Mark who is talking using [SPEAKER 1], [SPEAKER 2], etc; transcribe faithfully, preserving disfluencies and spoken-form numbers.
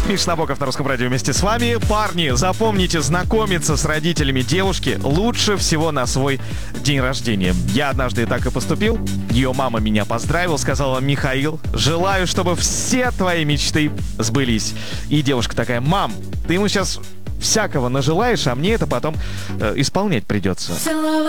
[SPEAKER 1] Миша Набоков на Русском радио вместе с вами. Парни, запомните, знакомиться с родителями девушки лучше всего на свой день рождения. Я однажды так и поступил. Ее мама меня поздравила, сказала: Михаил, желаю, чтобы все твои мечты сбылись. И девушка такая: мам, ты ему сейчас всякого нажелаешь, а мне это потом э, исполнять придется.